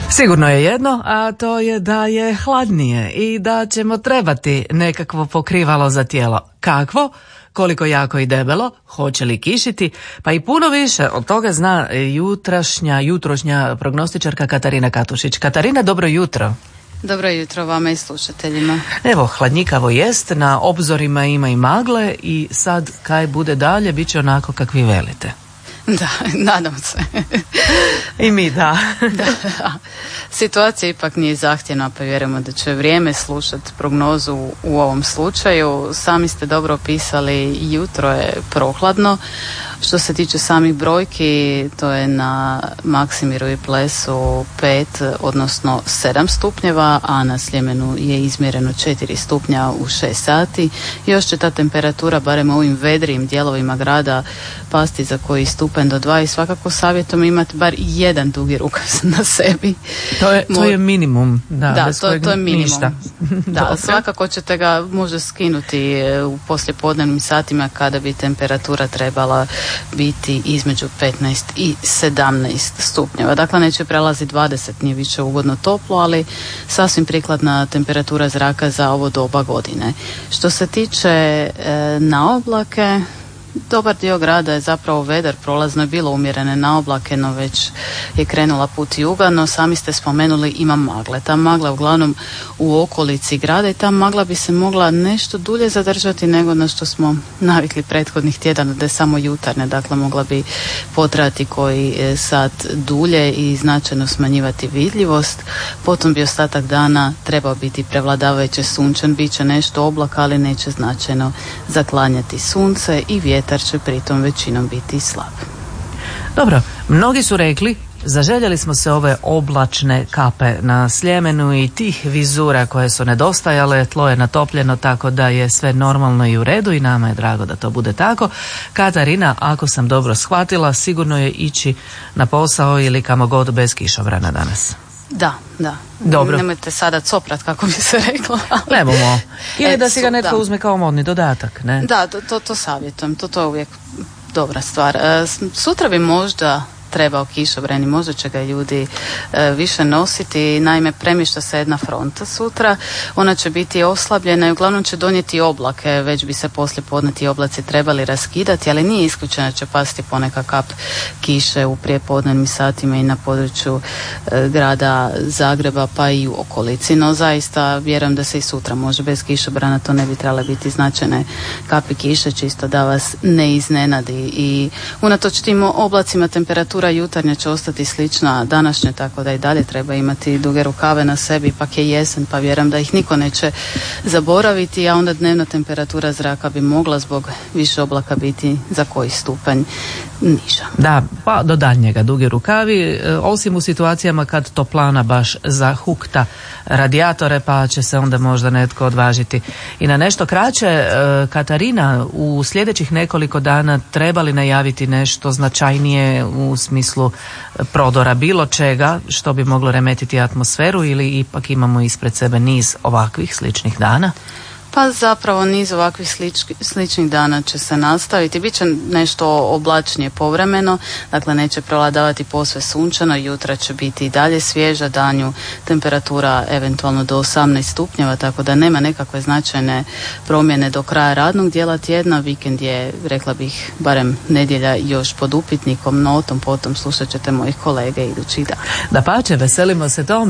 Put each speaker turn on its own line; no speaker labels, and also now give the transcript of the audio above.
Sigurno je jedno, a to je da je hladnije i da ćemo trebati nekakvo pokrivalo za tijelo. Kakvo? Koliko jako i debelo, hoće li kišiti, pa i puno više od toga zna jutrošnja prognostičarka Katarina Katušić. Katarina, dobro jutro.
Dobro jutro vama i slušateljima.
Evo, hladnjikavo jest, na obzorima ima i magle i sad kaj bude dalje, bit će onako kakvi velite.
Da, nadam se.
I mi, da.
Situacija ipak nije zahtjevna, pa vjerujemo da će vrijeme slušati prognozu u ovom slučaju. Sami ste dobro opisali, jutro je prohladno. Što se tiče samih brojki, to je na Maksimiru i Plesu 5, odnosno 7 stupnjeva, a na Sljemenu je izmjereno 4 stupnja u 6 sati. Još će ta temperatura, barem u ovim vedrijim dijelovima grada, pasti za koji stupanj do 2 i svakako savjetom imati bar jedan dugi rukav na sebi.
To je minimum.
Da, to je minimum.
Ništa.
Da, svakako ćete ga možda skinuti u poslijepodnevnim satima kada bi temperatura trebala biti između 15 i 17 stupnjeva. Dakle, neće prelaziti 20, nije više ugodno toplo, ali sasvim prikladna temperatura zraka za ovo doba godine. Što se tiče na oblake, dobar dio grada je zapravo vedar, prolazno je bilo umjerene na oblake, no već je krenula put juga, no sami ste spomenuli ima magle. Ta magla uglavnom u okolici grada i ta magla bi se mogla nešto dulje zadržati nego na što smo navikli prethodnih tjedana, da je samo jutarnje, dakle mogla bi potrajati koji sat dulje i značajno smanjivati vidljivost. Potom bi ostatak dana trebao biti prevladavajuće sunčan, bit će nešto oblaka, ali neće značajno zaklanjati sunce i vjetar će pritom većinom biti slab.
Dobro, mnogi su rekli, zaželjeli smo se ove oblačne kape na Sljemenu i tih vizura koje su nedostajale, tlo je natopljeno tako da je sve normalno i u redu i nama je drago da to bude tako. Katarina, ako sam dobro shvatila, sigurno je ići na posao ili kamo god bez kišobrana danas.
Da.
Dobro.
Nemojte sada coprat, kako bi se rekla.
Nemomo. Ili da si ga netko uzme kao modni dodatak, ne?
Da, to savjetujem. To je uvijek dobra stvar. Sutra bi možda trebao kišobran i možda će ga ljudi više nositi. Naime, premješta se jedna fronta sutra. Ona će biti oslabljena i uglavnom će donijeti oblake. Već bi se poslije podne ti oblaci trebali raskidati, ali nije isključeno da će pasti poneka kap kiše u prijepodnevnim satima i na području grada Zagreba pa i u okolici. No zaista vjerujem da se i sutra može bez kišobrana, to ne bi trebale biti značajne kapi kiše, čisto da vas ne iznenadi. I unatoč tim oblacima temperatura jutarnja će ostati slična današnje, tako da i dalje treba imati duge rukave na sebi, ipak je jesen, pa vjerujem da ih niko neće zaboraviti, a onda dnevna temperatura zraka bi mogla zbog više oblaka biti za koji stupanj niža. Da,
pa do daljnjega dugi rukavi, osim u situacijama kad toplana baš zahukta radijatore, pa će se onda možda netko odvažiti i na nešto kraće. Katarina, u sljedećih nekoliko dana trebali najaviti nešto značajnije u smislu prodora bilo čega što bi moglo remetiti atmosferu, ili ipak imamo ispred sebe niz ovakvih sličnih dana?
Pa zapravo niz ovakvih sličnih dana će se nastaviti. Biće nešto oblačnije povremeno, dakle neće prevladavati posve sunčano, jutra će biti i dalje svježa, danju temperatura eventualno do 18 stupnjeva, tako da nema nekakve značajne promjene do kraja radnog dijela tjedna. Vikend je, rekla bih, barem nedjelja još pod upitnikom, no o tom potom slušat ćete mojih kolega idućih dana.
Dapače, veselimo se tome.